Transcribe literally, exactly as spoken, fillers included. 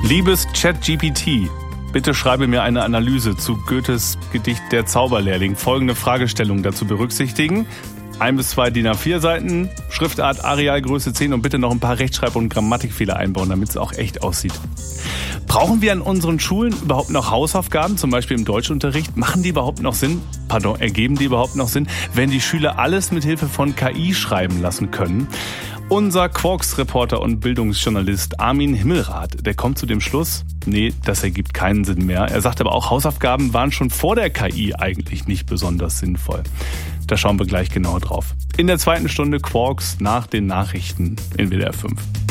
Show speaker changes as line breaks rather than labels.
Liebes ChatGPT, bitte schreibe mir eine Analyse zu Goethes Gedicht Der Zauberlehrling. Folgende Fragestellung dazu berücksichtigen. Ein bis zwei D I N A vier Seiten, Schriftart Arial Größe zehn und bitte noch ein paar Rechtschreib- und Grammatikfehler einbauen, damit es auch echt aussieht. Brauchen wir an unseren Schulen überhaupt noch Hausaufgaben, zum Beispiel im Deutschunterricht? Machen die überhaupt noch Sinn? Pardon, ergeben die überhaupt noch Sinn, wenn die Schüler alles mit Hilfe von K I schreiben lassen können? Unser Quarks-Reporter und Bildungsjournalist Armin Himmelrath, der kommt zu dem Schluss, nee, das ergibt keinen Sinn mehr. Er sagt aber auch, Hausaufgaben waren schon vor der K I eigentlich nicht besonders sinnvoll. Da schauen wir gleich genauer drauf. In der zweiten Stunde Quarks nach den Nachrichten in W D R fünf.